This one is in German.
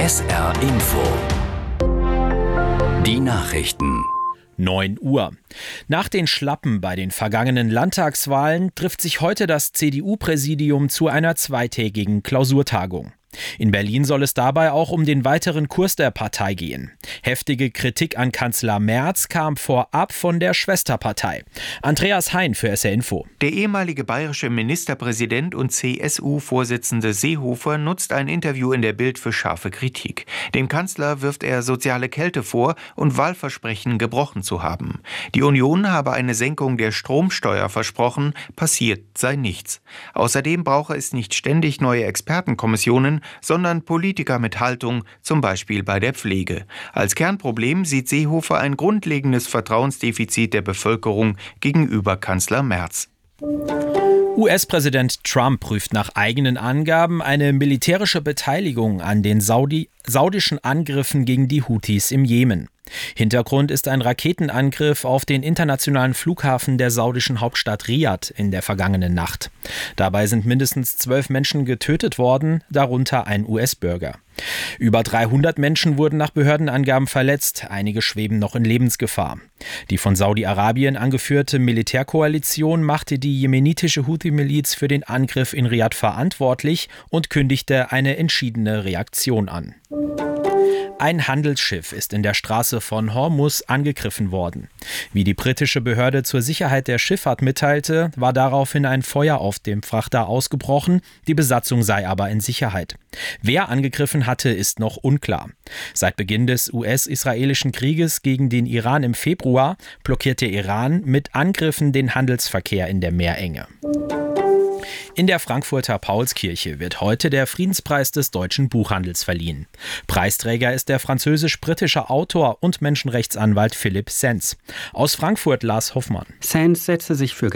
SR Info. Die Nachrichten. 9 Uhr. Nach den Schlappen bei den vergangenen Landtagswahlen trifft sich heute das CDU-Präsidium zu einer zweitägigen Klausurtagung. In Berlin soll es dabei auch um den weiteren Kurs der Partei gehen. Heftige Kritik an Kanzler Merz kam vorab von der Schwesterpartei. Andreas Hein für SR Info. Der ehemalige bayerische Ministerpräsident und CSU-Vorsitzende Seehofer nutzt ein Interview in der Bild für scharfe Kritik. Dem Kanzler wirft er soziale Kälte vor und Wahlversprechen gebrochen zu haben. Die Union habe eine Senkung der Stromsteuer versprochen, passiert sei nichts. Außerdem brauche es nicht ständig neue Expertenkommissionen, sondern Politiker mit Haltung, zum Beispiel bei der Pflege. Als Kernproblem sieht Seehofer ein grundlegendes Vertrauensdefizit der Bevölkerung gegenüber Kanzler Merz. US-Präsident Trump prüft nach eigenen Angaben eine militärische Beteiligung an den saudischen Angriffen gegen die Houthis im Jemen. Hintergrund ist ein Raketenangriff auf den internationalen Flughafen der saudischen Hauptstadt Riad in der vergangenen Nacht. Dabei sind mindestens 12 Menschen getötet worden, darunter ein US-Bürger. Über 300 Menschen wurden nach Behördenangaben verletzt, einige schweben noch in Lebensgefahr. Die von Saudi-Arabien angeführte Militärkoalition machte die jemenitische Houthi-Miliz für den Angriff in Riad verantwortlich und kündigte eine entschiedene Reaktion an. Ein Handelsschiff ist in der Straße von Hormuz angegriffen worden. Wie die britische Behörde zur Sicherheit der Schifffahrt mitteilte, war daraufhin ein Feuer auf dem Frachter ausgebrochen, die Besatzung sei aber in Sicherheit. Wer angegriffen hatte, ist noch unklar. Seit Beginn des US-israelischen Krieges gegen den Iran im Februar blockiert der Iran mit Angriffen den Handelsverkehr in der Meerenge. In der Frankfurter Paulskirche wird heute der Friedenspreis des deutschen Buchhandels verliehen. Preisträger ist der französisch-britische Autor und Menschenrechtsanwalt Philipp Sands. Aus Frankfurt Lars Hoffmann. Sands setzte sich für